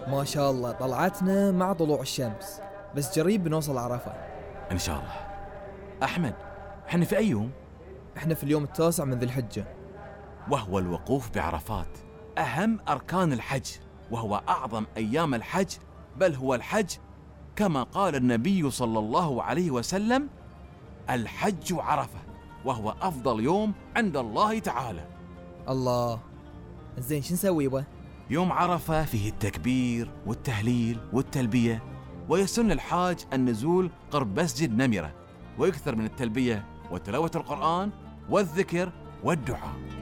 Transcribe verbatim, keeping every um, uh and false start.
ما شاء الله طلعتنا مع طلوع الشمس، بس جريب بنوصل عرفة. إن شاء الله. أحمد، احنا في أي يوم؟ احنا في اليوم التاسع من ذي الحجة، وهو الوقوف بعرفات أهم أركان الحج، وهو أعظم أيام الحج، بل هو الحج كما قال النبي صلى الله عليه وسلم: الحج عرفة، وهو أفضل يوم عند الله تعالى. الله. زين شو نسوي به؟ يوم عرفة فيه التكبير والتهليل والتلبية، ويسن الحاج النزول قرب مسجد نمرة، ويكثر من التلبية وتلاوة القرآن والذكر والدعاء.